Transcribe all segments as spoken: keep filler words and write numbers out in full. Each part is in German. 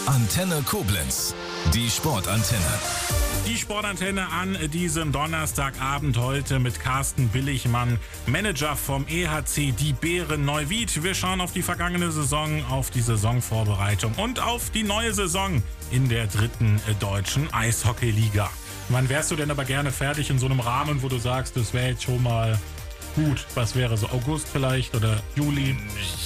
Antenne Koblenz, die Sportantenne. Die Sportantenne an diesem Donnerstagabend heute mit Carsten Billigmann, Manager vom E H C Die Bären Neuwied. Wir schauen auf die vergangene Saison, auf die Saisonvorbereitung und auf die neue Saison in der dritten deutschen Eishockeyliga. Wann wärst du denn aber gerne fertig in so einem Rahmen, wo du sagst, das wäre jetzt schon mal gut? Was wäre so, August vielleicht oder Juli?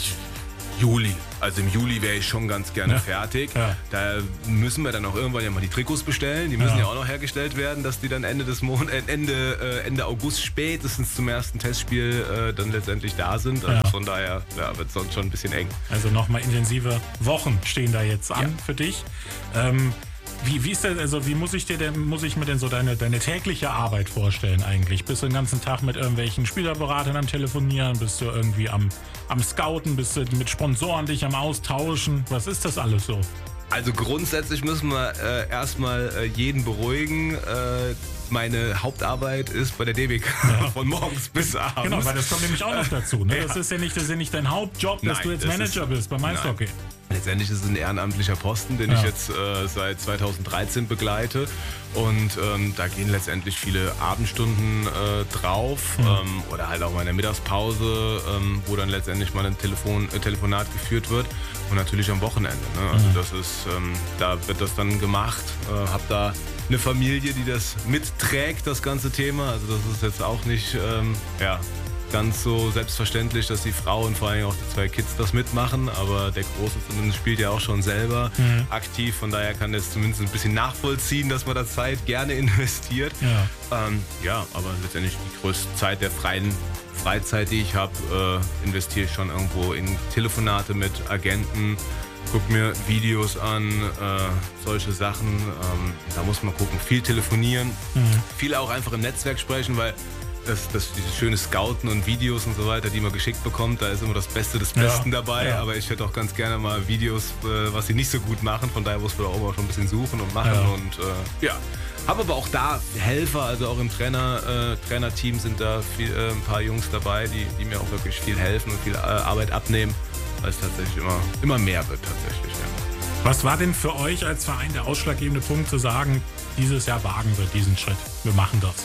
Juli. Also im Juli wäre ich schon ganz gerne ja. fertig. Ja. Da müssen wir dann auch irgendwann ja mal die Trikots bestellen. Die müssen ja, ja auch noch hergestellt werden, dass die dann Ende des Mon- äh, Ende, äh, Ende August spätestens zum ersten Testspiel äh, dann letztendlich da sind. Also ja. von daher ja, wird es sonst schon ein bisschen eng. Also nochmal intensive Wochen stehen da jetzt an ja. für dich. Ähm, Wie, wie ist das, also wie muss ich dir denn, muss ich mir denn so deine, deine tägliche Arbeit vorstellen eigentlich? Bist du den ganzen Tag mit irgendwelchen Spielerberatern am Telefonieren? Bist du irgendwie am, am Scouten? Bist du mit Sponsoren dich am Austauschen? Was ist das alles so? Also grundsätzlich müssen wir äh, erstmal äh, jeden beruhigen. Äh, meine Hauptarbeit ist bei der D B K ja. von morgens bis abends. Genau, weil das kommt nämlich auch noch dazu. Ne? Ja. Das ist ja nicht, das ist ja nicht dein Hauptjob, dass Nein, du jetzt das Manager ist, bist beim Eishockey. Letztendlich ist es ein ehrenamtlicher Posten, den ja. ich jetzt äh, seit zweitausenddreizehn begleite. Und ähm, da gehen letztendlich viele Abendstunden äh, drauf mhm. ähm, oder halt auch mal in der Mittagspause, ähm, wo dann letztendlich mal ein Telefon, äh, Telefonat geführt wird und natürlich am Wochenende. Ne? Also mhm. das ist, ähm, da wird das dann gemacht. Äh, hab da eine Familie, die das mitträgt, das ganze Thema. Also das ist jetzt auch nicht, ähm, ja. ganz so selbstverständlich, dass die Frau und vor allem auch die zwei Kids das mitmachen, aber der Große zumindest spielt ja auch schon selber mhm. aktiv, von daher kann das zumindest ein bisschen nachvollziehen, dass man da Zeit gerne investiert. Ja, ähm, ja aber letztendlich die größte Zeit der freien Freizeit, die ich habe, äh, investiere ich schon irgendwo in Telefonate mit Agenten, guck mir Videos an, äh, solche Sachen, ähm, da muss man gucken, viel telefonieren, mhm. viel auch einfach im Netzwerk sprechen, weil Das, das, dieses schöne Scouten und Videos und so weiter, die man geschickt bekommt, da ist immer das Beste des Besten ja, dabei. Ja. Aber ich hätte auch ganz gerne mal Videos, äh, was sie nicht so gut machen. Von daher muss man auch immer schon ein bisschen suchen und machen. Ja. Und äh, ja, habe aber auch da Helfer, also auch im Trainer, äh, Trainerteam sind da viel, äh, ein paar Jungs dabei, die, die mir auch wirklich viel helfen und viel äh, Arbeit abnehmen, weil es tatsächlich immer, immer mehr wird tatsächlich. Ja. Was war denn für euch als Verein der ausschlaggebende Punkt zu sagen, dieses Jahr wagen wir diesen Schritt, wir machen das?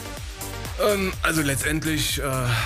Also letztendlich äh,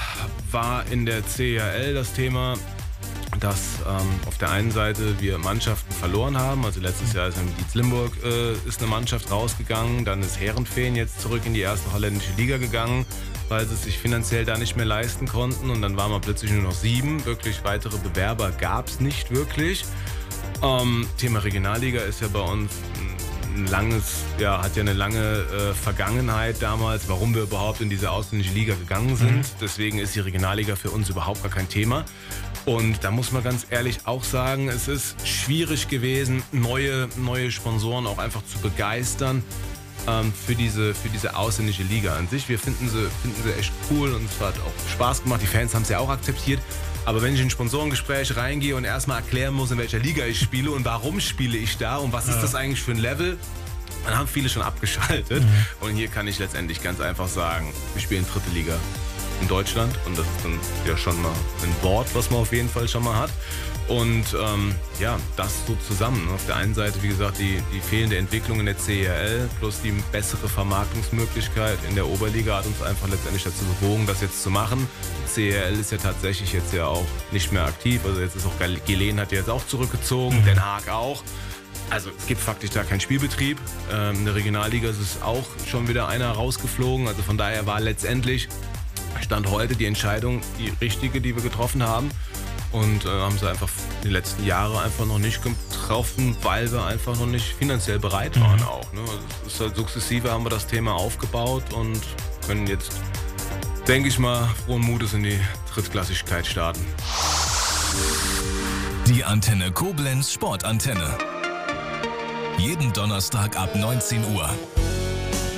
war in der C H L das Thema, dass ähm, auf der einen Seite wir Mannschaften verloren haben. Also letztes Jahr ist in Dietz Limburg äh, ist eine Mannschaft rausgegangen. Dann ist Herrenfeen jetzt zurück in die erste holländische Liga gegangen, weil sie es sich finanziell da nicht mehr leisten konnten. Und dann waren wir plötzlich nur noch sieben. Wirklich weitere Bewerber gab es nicht wirklich. Ähm, Thema Regionalliga ist ja bei uns ein langes, ja, hat ja eine lange äh, Vergangenheit damals, warum wir überhaupt in diese ausländische Liga gegangen sind. Mhm. Deswegen ist die Regionalliga für uns überhaupt gar kein Thema. Und da muss man ganz ehrlich auch sagen, es ist schwierig gewesen, neue, neue Sponsoren auch einfach zu begeistern ähm, für, diese, für diese ausländische Liga an sich. Wir finden sie, finden sie echt cool und es hat auch Spaß gemacht. Die Fans haben es ja auch akzeptiert. Aber wenn ich in ein Sponsorengespräch reingehe und erstmal erklären muss, in welcher Liga ich spiele und warum spiele ich da und was ja. ist das eigentlich für ein Level, dann haben viele schon abgeschaltet. Mhm. Und hier kann ich letztendlich ganz einfach sagen, wir spielen dritte Liga in Deutschland und das ist dann ja schon mal ein Wort, was man auf jeden Fall schon mal hat. Und ähm, ja, das so zusammen. Auf der einen Seite, wie gesagt, die, die fehlende Entwicklung in der C H L plus die bessere Vermarktungsmöglichkeit in der Oberliga hat uns einfach letztendlich dazu bewogen, das jetzt zu machen. Die C H L ist ja tatsächlich jetzt ja auch nicht mehr aktiv. Also jetzt ist auch Geleen hat jetzt auch zurückgezogen, mhm. Den Haag auch. Also es gibt faktisch da keinen Spielbetrieb. Ähm, in der Regionalliga ist es auch schon wieder einer rausgeflogen. Also von daher war letztendlich Stand heute die Entscheidung die richtige, die wir getroffen haben. Und äh, haben sie einfach die letzten Jahre einfach noch nicht getroffen, weil wir einfach noch nicht finanziell bereit waren mhm. auch. Ne? Also es ist halt sukzessive haben wir das Thema aufgebaut und können jetzt, denke ich mal, frohen Mutes in die Drittklassigkeit starten. Die Antenne Koblenz Sportantenne. Jeden Donnerstag ab neunzehn Uhr.